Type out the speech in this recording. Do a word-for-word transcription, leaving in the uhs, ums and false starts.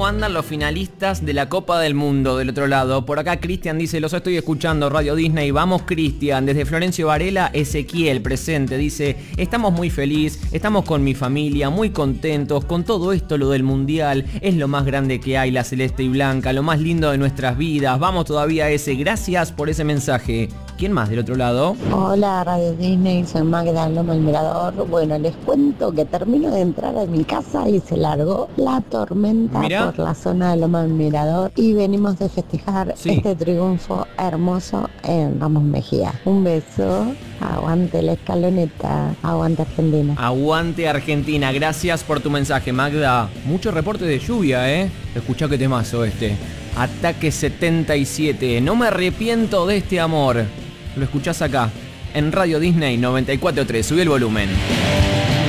¿Cómo andan los finalistas de la Copa del Mundo del otro lado? Por acá Cristian dice, los estoy escuchando, Radio Disney. Vamos Cristian, desde Florencio Varela, Ezequiel presente, dice, estamos muy felices, estamos con mi familia, muy contentos con todo esto, lo del Mundial, es lo más grande que hay, la celeste y blanca, lo más lindo de nuestras vidas, vamos todavía ese, gracias por ese mensaje. ¿Quién más del otro lado? Hola Radio Disney, soy Magda Loma el Mirador. Bueno, les cuento que termino de entrar a mi casa y se largó la tormenta. Mirá. Por la zona de Loma del Mirador y venimos de festejar sí. este triunfo hermoso en Ramos Mejía. Un beso, aguante la escaloneta, aguante Argentina. Aguante Argentina, gracias por tu mensaje Magda. Mucho reporte de lluvia, ¿eh? Escuchá qué temazo este. Ataque setenta y siete, no me arrepiento de este amor. Lo escuchás acá, en Radio Disney noventa y cuatro punto tres. Subí el volumen.